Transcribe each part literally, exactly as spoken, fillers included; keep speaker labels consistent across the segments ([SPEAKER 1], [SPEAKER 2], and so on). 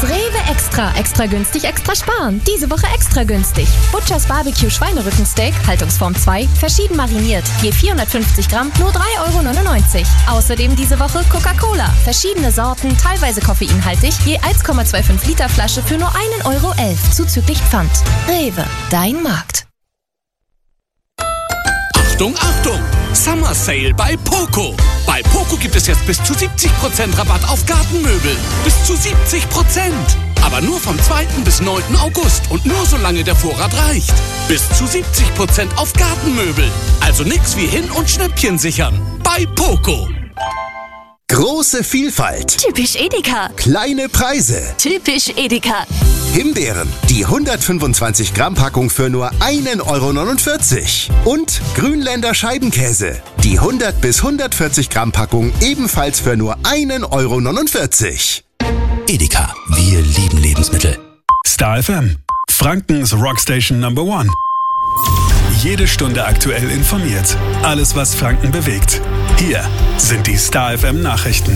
[SPEAKER 1] Jetzt Rewe Extra. Extra günstig, extra sparen. Diese Woche extra günstig. Butchers Barbecue Schweinerückensteak, Haltungsform zwei, verschieden mariniert. Je vierhundertfünfzig Gramm, nur drei Euro neunundneunzig. Außerdem diese Woche Coca-Cola. Verschiedene Sorten, teilweise koffeinhaltig, je eins Komma fünfundzwanzig Liter Flasche für nur einen Euro elf, zuzüglich Pfand. Rewe, dein Markt.
[SPEAKER 2] Achtung, Achtung! Summer Sale bei Poco. Bei Poco gibt es jetzt bis zu siebzig Prozent Rabatt auf Gartenmöbel. Bis zu siebzig Prozent. Aber nur vom zweiten bis neunten August und nur solange der Vorrat reicht. Bis zu siebzig Prozent auf Gartenmöbel. Also nix wie hin und Schnäppchen sichern. Bei Poco.
[SPEAKER 3] Große Vielfalt.
[SPEAKER 1] Typisch Edeka.
[SPEAKER 3] Kleine Preise.
[SPEAKER 1] Typisch Edeka.
[SPEAKER 3] Himbeeren, die hundertfünfundzwanzig Gramm Packung für nur einen Euro neunundvierzig. Und Grünländer Scheibenkäse, die hundert bis hundertvierzig Gramm Packung ebenfalls für nur einen Euro neunundvierzig.
[SPEAKER 4] Edeka, wir lieben Lebensmittel.
[SPEAKER 5] Star F M, Frankens Rockstation Number One. Jede Stunde aktuell informiert. Alles, was Franken bewegt. Hier sind die Star F M Nachrichten.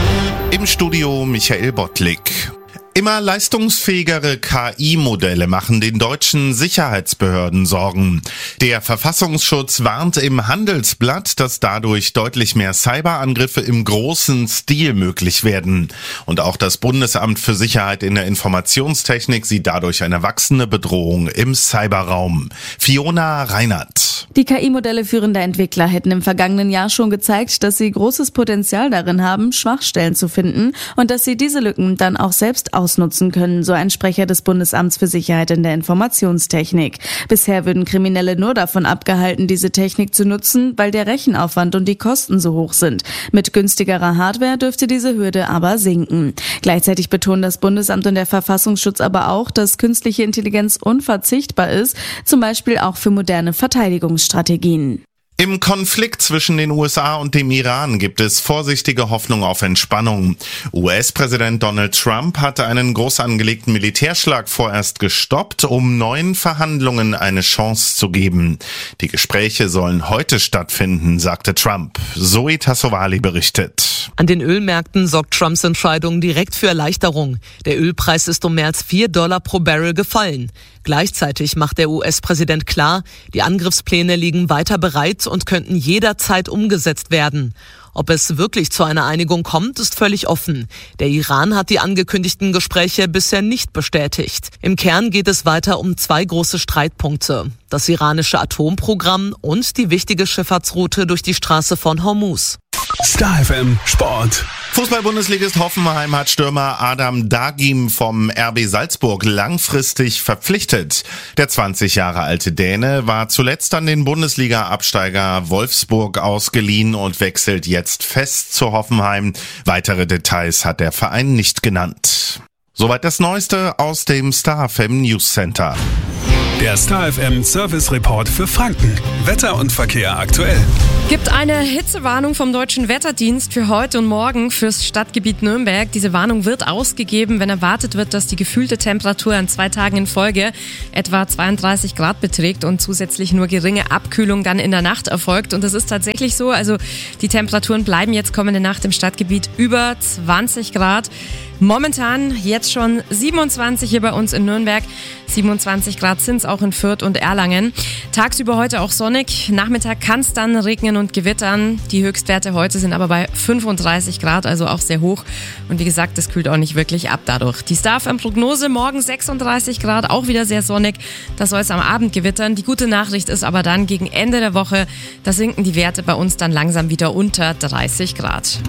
[SPEAKER 6] Im Studio Michael Bottlik. Immer leistungsfähigere K I-Modelle machen den deutschen Sicherheitsbehörden Sorgen. Der Verfassungsschutz warnt im Handelsblatt, dass dadurch deutlich mehr Cyberangriffe im großen Stil möglich werden. Und auch das Bundesamt für Sicherheit in der Informationstechnik sieht dadurch eine wachsende Bedrohung im Cyberraum. Fiona Reinert.
[SPEAKER 7] Die K I-Modelle führender Entwickler hätten im vergangenen Jahr schon gezeigt, dass sie großes Potenzial darin haben, Schwachstellen zu finden und dass sie diese Lücken dann auch selbst ausnutzen können, so ein Sprecher des Bundesamts für Sicherheit in der Informationstechnik. Bisher würden Kriminelle nur davon abgehalten, diese Technik zu nutzen, weil der Rechenaufwand und die Kosten so hoch sind. Mit günstigerer Hardware dürfte diese Hürde aber sinken. Gleichzeitig betonen das Bundesamt und der Verfassungsschutz aber auch, dass künstliche Intelligenz unverzichtbar ist, zum Beispiel auch für moderne Verteidigungsstrategien.
[SPEAKER 6] Im Konflikt zwischen den U S A und dem Iran gibt es vorsichtige Hoffnung auf Entspannung. U S-Präsident Donald Trump hatte einen groß angelegten Militärschlag vorerst gestoppt, um neuen Verhandlungen eine Chance zu geben. Die Gespräche sollen heute stattfinden, sagte Trump. Zoe Tassovali berichtet.
[SPEAKER 8] An den Ölmärkten sorgt Trumps Entscheidung direkt für Erleichterung. Der Ölpreis ist um mehr als vier Dollar pro Barrel gefallen. Gleichzeitig macht der U S-Präsident klar, die Angriffspläne liegen weiter bereit und könnten jederzeit umgesetzt werden. Ob es wirklich zu einer Einigung kommt, ist völlig offen. Der Iran hat die angekündigten Gespräche bisher nicht bestätigt. Im Kern geht es weiter um zwei große Streitpunkte: das iranische Atomprogramm und die wichtige Schifffahrtsroute durch die Straße von Hormuz.
[SPEAKER 5] Star F M Sport.
[SPEAKER 6] Fußball-Bundesligist Hoffenheim hat Stürmer Adam Dagim vom R B Salzburg langfristig verpflichtet. Der zwanzig Jahre alte Däne war zuletzt an den Bundesliga-Absteiger Wolfsburg ausgeliehen und wechselt jetzt fest zu Hoffenheim. Weitere Details hat der Verein nicht genannt. Soweit das Neueste aus dem Star F M News Center.
[SPEAKER 5] Der Star F M Service Report für Franken. Wetter und Verkehr aktuell.
[SPEAKER 9] Gibt eine Hitzewarnung vom Deutschen Wetterdienst für heute und morgen fürs Stadtgebiet Nürnberg. Diese Warnung wird ausgegeben, wenn erwartet wird, dass die gefühlte Temperatur an zwei Tagen in Folge etwa zweiunddreißig Grad beträgt und zusätzlich nur geringe Abkühlung dann in der Nacht erfolgt. Und das ist tatsächlich so. Also die Temperaturen bleiben jetzt kommende Nacht im Stadtgebiet über zwanzig Grad. Momentan jetzt schon siebenundzwanzig hier bei uns in Nürnberg. siebenundzwanzig Grad sind es auch in Fürth und Erlangen. Tagsüber heute auch sonnig. Nachmittag kann es dann regnen und gewittern. Die Höchstwerte heute sind aber bei fünfunddreißig Grad, also auch sehr hoch. Und wie gesagt, das kühlt auch nicht wirklich ab dadurch. Die Star F M-Prognose: morgen sechsunddreißig Grad, auch wieder sehr sonnig. Da soll es am Abend gewittern. Die gute Nachricht ist aber dann, gegen Ende der Woche, da sinken die Werte bei uns dann langsam wieder unter dreißig Grad.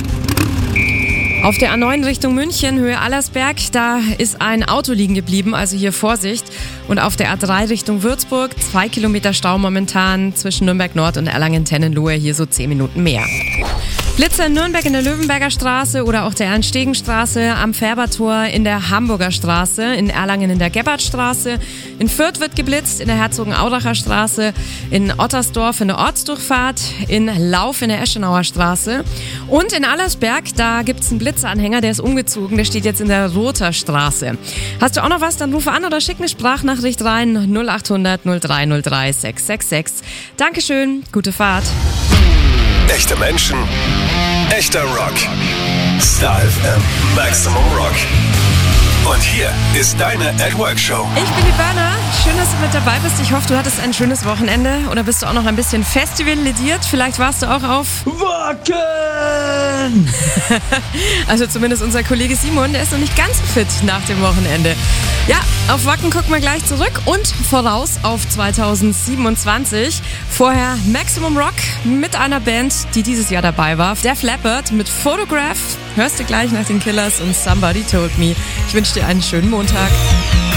[SPEAKER 9] Auf der A neun Richtung München, Höhe Allersberg, da ist ein Auto liegen geblieben, also hier Vorsicht. Und auf der A drei Richtung Würzburg, zwei Kilometer Stau momentan zwischen Nürnberg Nord und Erlangen-Tennenlohe, hier so zehn Minuten mehr. Blitzer in Nürnberg in der Löwenberger Straße oder auch der Ernst-Stegen-Straße, am Färbertor in der Hamburger Straße, in Erlangen in der Gebhardtstraße, in Fürth wird geblitzt, in der Herzogenauracher Straße, in Ottersdorf in der Ortsdurchfahrt, in Lauf in der Eschenauer Straße und in Allersberg, da gibt's einen Blitzeranhänger, der ist umgezogen, der steht jetzt in der Rother Straße. Hast du auch noch was, dann rufe an oder schick eine Sprachnachricht rein, null acht hundert null drei null drei sechs sechs sechs. Dankeschön, gute Fahrt.
[SPEAKER 4] Echte Menschen, echter Rock. Star F M Maximum Rock.
[SPEAKER 5] Und hier ist deine At Work Show.
[SPEAKER 9] Ich bin die Berner. Schön, dass du mit dabei bist. Ich hoffe, du hattest ein schönes Wochenende. Oder bist du auch noch ein bisschen festivalisiert? Vielleicht warst du auch auf Wacken. Also zumindest unser Kollege Simon, der ist noch nicht ganz so fit nach dem Wochenende. Ja, auf Wacken gucken wir gleich zurück und voraus auf zweitausendsiebenundzwanzig. Vorher Maximum Rock mit einer Band, die dieses Jahr dabei war. Def Leppard mit Photograph. Hörst du gleich nach den Killers und Somebody Told Me. Ich wünsche dir einen schönen Montag.